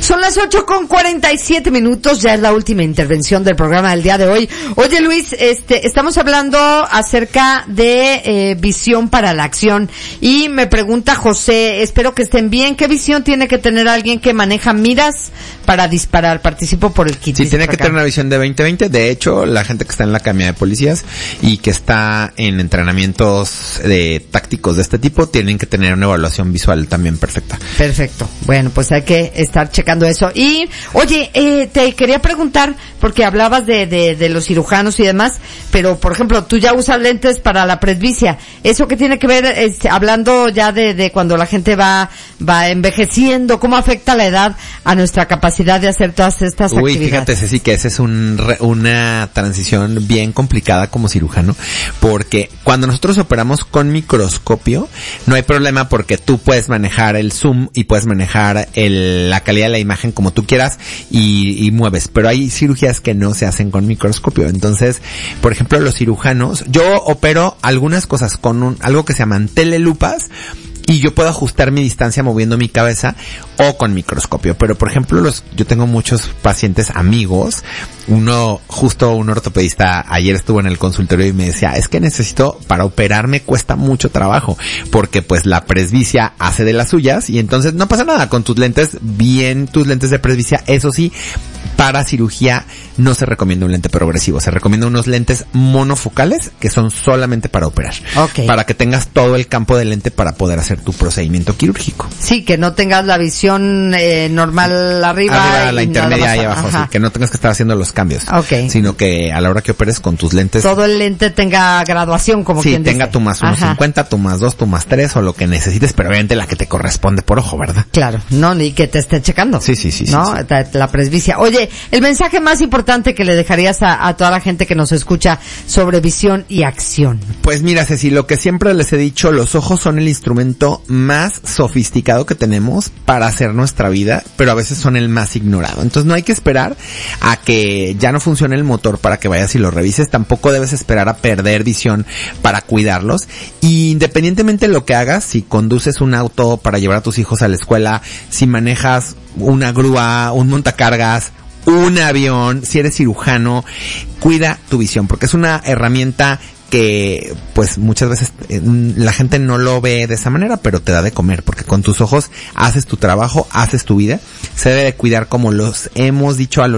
Son las 8:47, ya es la última intervención del programa del día de hoy. Oye, Luis, estamos hablando acerca de visión para la acción y me pregunta José, espero que estén bien, ¿qué visión tiene que tener alguien que maneja miras para disparar? Participo por el kit. Sí, tiene que tener una visión de 20/20. De hecho, la gente que está en la academia de policías y que está en entrenamientos tácticos de este tipo tienen que tener una evaluación visual también perfecta. Perfecto. Bueno, pues hay que estar checando eso. Y, oye, te quería preguntar, porque hablabas de los cirujanos y demás, pero, por ejemplo, tú ya usas lentes para la presbicia. ¿Eso qué tiene que ver, hablando ya de cuando la gente va envejeciendo? ¿Cómo afecta la edad a nuestra capacidad de hacer todas estas actividades? Uy, fíjate, Ceci, que esa es una transición bien complicada como cirujano, porque cuando nosotros operamos con microscopio, no hay problema porque tú puedes manejar el zoom y puedes manejar la calidad de la imagen como tú quieras y mueves, pero hay cirugías que no se hacen con microscopio. Entonces, por ejemplo, los cirujanos, yo opero algunas cosas con algo que se llaman telelupas, y yo puedo ajustar mi distancia moviendo mi cabeza o con microscopio. Pero, por ejemplo, yo tengo muchos pacientes amigos. Un ortopedista ayer estuvo en el consultorio y me decía, es que para operarme cuesta mucho trabajo, porque pues la presbicia hace de las suyas y entonces no pasa nada con tus lentes de presbicia. Eso sí, para cirugía no se recomienda un lente progresivo, se recomienda unos lentes monofocales que son solamente para operar. Okay. Para que tengas todo el campo del lente para poder hacer tu procedimiento quirúrgico. Sí, que no tengas la visión normal arriba la intermedia y abajo, sí, que no tengas que estar haciendo los cambios. Okay. Sino que a la hora que operes con tus lentes, todo el lente tenga graduación, como sí, quien dice. tenga tu más 1.50, tu más 2, tu más 3 o lo que necesites, pero obviamente la que te corresponde por ojo, ¿verdad? Claro, no, ni que te esté checando. Sí. ¿No? Sí. La presbicia. Oye, el mensaje más importante que le dejarías a toda la gente que nos escucha sobre visión y acción. Pues mira, Ceci, lo que siempre les he dicho, los ojos son el instrumento más sofisticado que tenemos para hacer nuestra vida, pero a veces son el más ignorado. Entonces no hay que esperar a que ya no funcione el motor para que vayas y lo revises, tampoco debes esperar a perder visión para cuidarlos. Y independientemente de lo que hagas, si conduces un auto para llevar a tus hijos a la escuela, si manejas una grúa, un montacargas, un avión, si eres cirujano, cuida tu visión, porque es una herramienta que pues muchas veces la gente no lo ve de esa manera, pero te da de comer, porque con tus ojos haces tu trabajo, haces tu vida. Se debe de cuidar, como los hemos dicho a lo